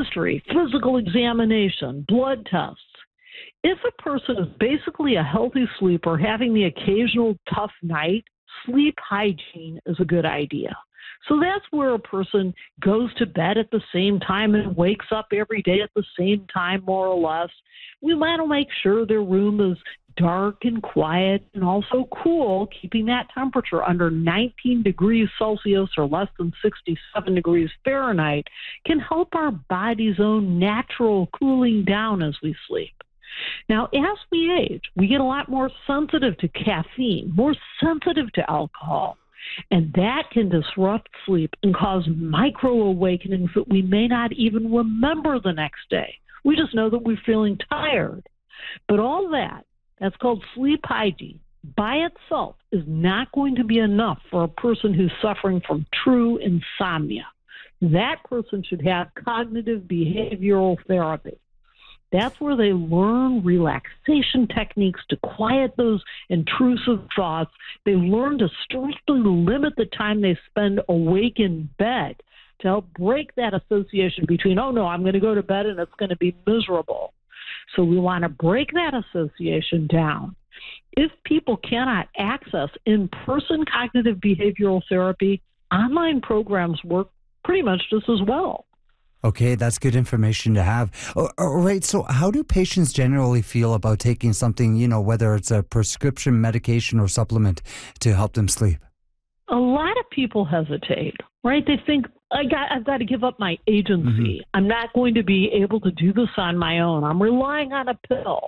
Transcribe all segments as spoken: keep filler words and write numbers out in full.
history, physical examination, blood tests. If a person is basically a healthy sleeper having the occasional tough night, sleep hygiene is a good idea. So that's where a person goes to bed at the same time and wakes up every day at the same time, more or less. We want to make sure their room is dark and quiet and also cool, keeping that temperature under nineteen degrees Celsius or less than sixty-seven degrees Fahrenheit can help our body's own natural cooling down as we sleep. Now, as we age, we get a lot more sensitive to caffeine, more sensitive to alcohol, and that can disrupt sleep and cause micro awakenings that we may not even remember the next day. We just know that we're feeling tired. But all that, that's called sleep hygiene, by itself is not going to be enough for a person who's suffering from true insomnia. That person should have cognitive behavioral therapy. That's where they learn relaxation techniques to quiet those intrusive thoughts. They learn to strictly limit the time they spend awake in bed to help break that association between, oh, no, I'm going to go to bed and it's going to be miserable. So we want to break that association down. If people cannot access in-person cognitive behavioral therapy, online programs work pretty much just as well. Okay, that's good information to have. All right, so how do patients generally feel about taking something, you know, whether it's a prescription medication or supplement to help them sleep? A lot of people hesitate, right? They think, I got, I've got to give up my agency. Mm-hmm. I'm not going to be able to do this on my own. I'm relying on a pill.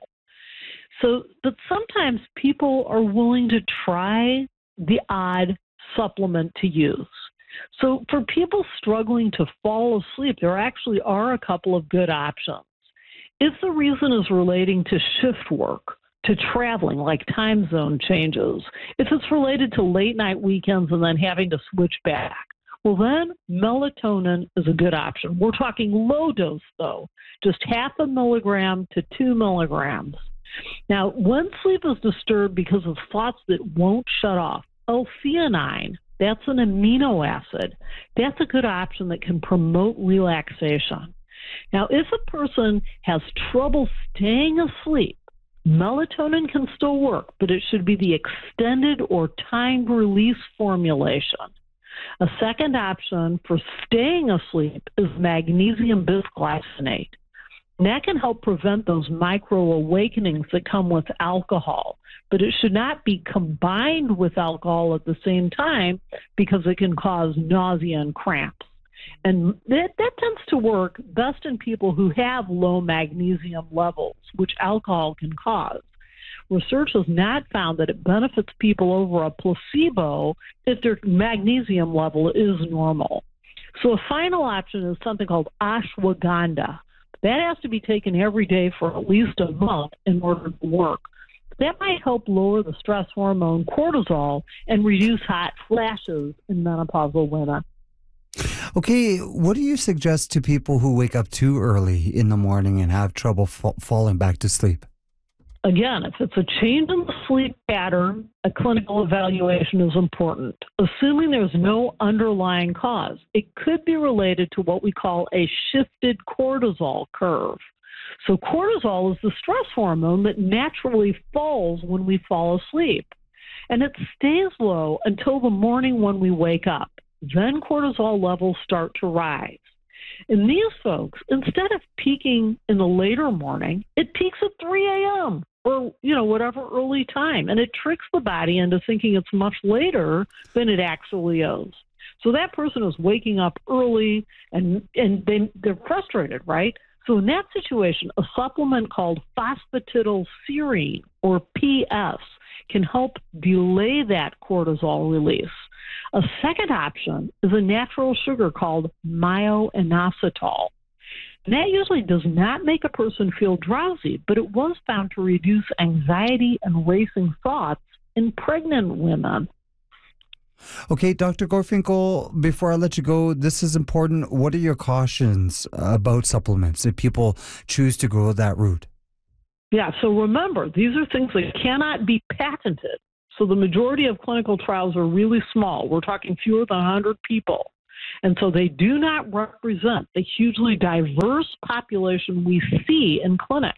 So, but sometimes people are willing to try the odd supplement to use. So for people struggling to fall asleep, there actually are a couple of good options. If the reason is relating to shift work, to traveling, like time zone changes, if it's related to late night weekends and then having to switch back, well then melatonin is a good option. We're talking low dose though, just half a milligram to two milligrams. Now, when sleep is disturbed because of thoughts that won't shut off, L-theanine, that's an amino acid. That's a good option that can promote relaxation. Now, if a person has trouble staying asleep, melatonin can still work, but it should be the extended or timed release formulation. A second option for staying asleep is magnesium bisglycinate. And that can help prevent those micro awakenings that come with alcohol. But it should not be combined with alcohol at the same time because it can cause nausea and cramps. And that, that tends to work best in people who have low magnesium levels, which alcohol can cause. Research has not found that it benefits people over a placebo if their magnesium level is normal. So a final option is something called ashwagandha. That has to be taken every day for at least a month in order to work. That might help lower the stress hormone cortisol and reduce hot flashes in menopausal women. Okay, what do you suggest to people who wake up too early in the morning and have trouble fa- falling back to sleep? Again, if it's a change in the sleep pattern, a clinical evaluation is important. Assuming there's no underlying cause, it could be related to what we call a shifted cortisol curve. So cortisol is the stress hormone that naturally falls when we fall asleep. And it stays low until the morning when we wake up. Then cortisol levels start to rise. In these folks, instead of peaking in the later morning, it peaks at three a.m. or, you know, whatever early time. And it tricks the body into thinking it's much later than it actually is. So that person is waking up early and, and they, they're frustrated, right? So in that situation, a supplement called phosphatidylserine, or P S, can help delay that cortisol release. A second option is a natural sugar called myo-inositol. And that usually does not make a person feel drowsy, but it was found to reduce anxiety and racing thoughts in pregnant women. Okay, Doctor Gorfinkel, before I let you go, this is important. What are your cautions about supplements if people choose to go that route? Yeah, so remember, these are things that cannot be patented. So the majority of clinical trials are really small. We're talking fewer than one hundred people. And so they do not represent the hugely diverse population we see in clinic.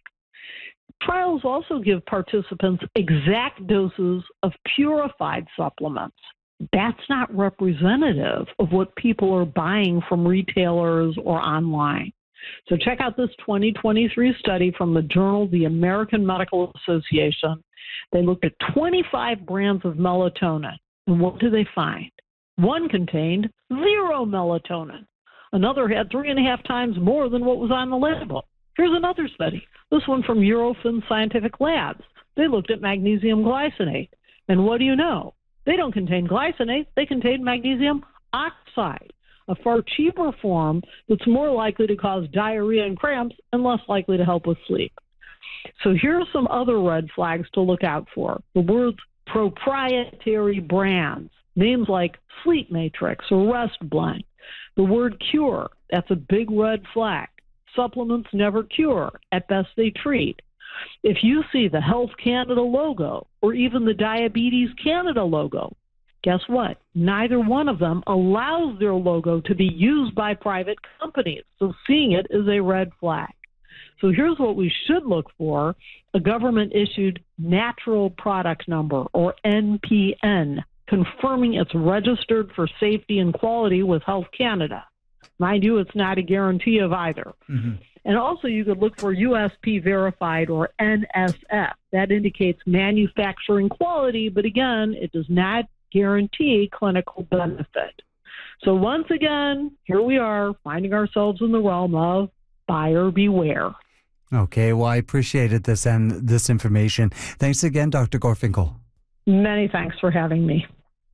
Trials also give participants exact doses of purified supplements. That's not representative of what people are buying from retailers or online. So check out this twenty twenty-three study from the journal The American Medical Association. They looked at twenty-five brands of melatonin, and what did they find? One contained zero melatonin. Another had three and a half times more than what was on the label. Here's another study, this one from Eurofins Scientific Labs. They looked at magnesium glycinate, and what do you know? They don't contain glycinate, they contain magnesium oxide, a far cheaper form that's more likely to cause diarrhea and cramps and less likely to help with sleep. So here are some other red flags to look out for. The words proprietary brands, names like Sleep Matrix or Rest Blend. The word cure, that's a big red flag. Supplements never cure. At best, they treat. If you see the Health Canada logo or even the Diabetes Canada logo, guess what? Neither one of them allows their logo to be used by private companies. So seeing it is a red flag. So here's what we should look for: a government-issued natural product number, or N P N, confirming it's registered for safety and quality with Health Canada. Mind you, it's not a guarantee of either. Mm-hmm. And also you could look for U S P verified, or N S F. That indicates manufacturing quality, but again, it does not guarantee clinical benefit. So once again, here we are finding ourselves in the realm of buyer beware. Okay, well, I appreciated this and this information. Thanks again, Doctor Gorfinkel. Many thanks for having me.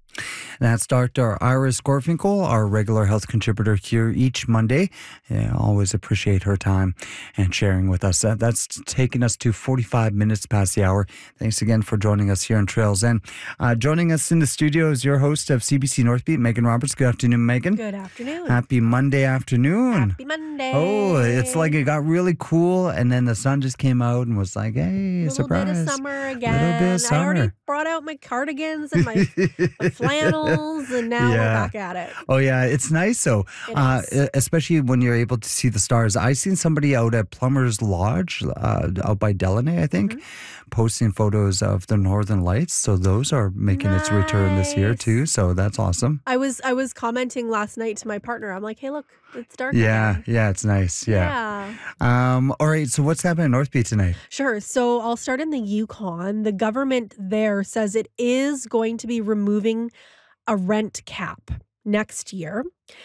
That's Doctor Iris Gorfinkel, our regular health contributor here each Monday. Yeah, always appreciate her time and sharing with us. Uh, that's taken us to forty-five minutes past the hour. Thanks again for joining us here on Trails End. Uh, joining us in the studio is your host of C B C Northbeat, Megan Roberts. Good afternoon, Megan. Good afternoon. Happy Monday afternoon. Happy Monday. Oh, it's like it got really cool, and then the sun just came out and was like, hey, a surprise. Little bit of summer again. Little bit of summer. I already brought out my cardigans and my, my flannels, and now Yeah. we're back at it. Oh, yeah. It's nice, though, It uh, is. especially when you're able to see the stars. I seen somebody out at Plummer's Lodge, uh, out by Delaney, I think, Mm-hmm. posting photos of the Northern Lights. So those are making its return this year, Nice. too. So that's awesome. I was I was commenting last night to my partner. I'm like, hey, look, it's dark Yeah, again. yeah, it's nice. Yeah. Yeah. Um. All right. So what's happening in North Beach tonight? Sure. So I'll start in the Yukon. The government there says it is going to be removing a rent cap next year.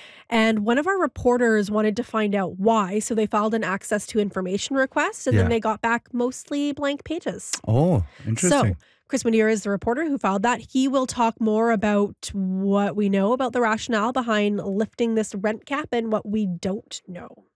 And one of our reporters wanted to find out why. So they filed an access to information request, and Yeah. then they got back mostly blank pages. Oh, interesting. So Chris Madeira is the reporter who filed that. He will talk more about what we know about the rationale behind lifting this rent cap and what we don't know.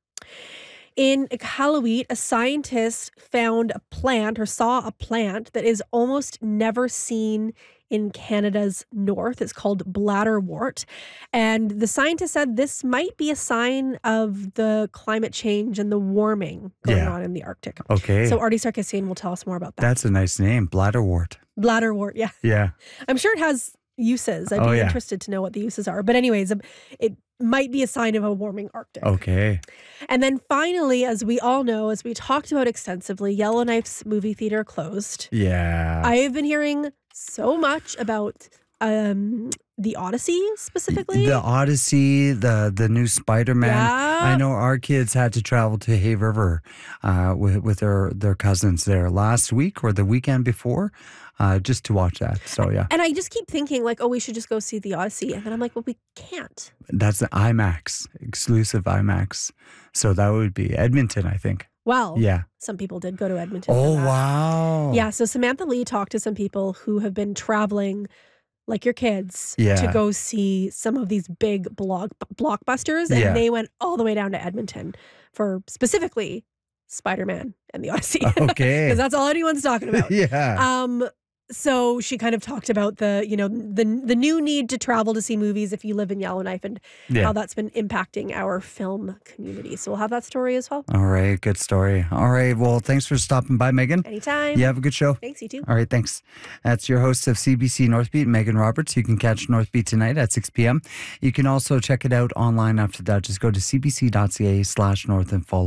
In Iqaluit, a scientist found a plant or saw a plant that is almost never seen in Canada's north. It's called bladderwort. And the scientist said this might be a sign of the climate change and the warming going Yeah. on in the Arctic. Okay. So Artie Sarkisian will tell us more about that. That's a nice name, bladderwort. Bladderwort, yeah. Yeah. I'm sure it has uses. I'd Oh, be yeah. interested to know what the uses are. But anyways, um, it might be a sign of a warming Arctic. Okay. And then finally, as we all know, as we talked about extensively, Yellowknife's movie theater closed. Yeah. I have been hearing so much about um, the Odyssey specifically. The Odyssey, the the new Spider-Man. Yeah. I know our kids had to travel to Hay River uh, with with their their cousins there last week or the weekend before, uh, just to watch that. So yeah, And I just keep thinking like, oh, we should just go see the Odyssey. And then I'm like, well, we can't. that's the IMAX, exclusive IMAX. So that would be Edmonton, I think. Well, Yeah. some people did go to Edmonton. for Oh that. wow. Yeah, so Samantha Lee talked to some people who have been traveling like your kids Yeah. to go see some of these big block blockbusters, and Yeah. they went all the way down to Edmonton for specifically Spider-Man and the Odyssey. Okay. Because that's all anyone's talking about. Yeah. Um, So she kind of talked about the, you know, the the new need to travel to see movies if you live in Yellowknife and Yeah. how that's been impacting our film community. So we'll have that story as well. All right. Good story. All right. Well, thanks for stopping by, Megan. Anytime. You have a good show. Thanks, you too. All right. Thanks. That's your host of C B C Northbeat, Megan Roberts. You can catch Northbeat tonight at six p.m. You can also check it out online after that. Just go to cbc.ca slash north and follow